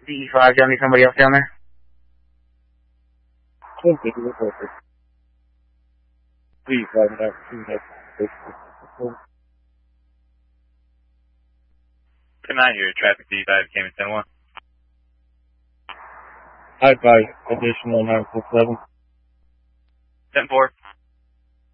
D5, y'all need somebody else down there? Tonight here, traffic D5, came in 10-1. I advise additional 947. 10-4.